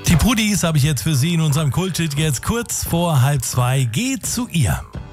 Die Pudis habe ich jetzt für Sie in unserem Kulthit jetzt kurz vor 1:30. Geht zu ihr.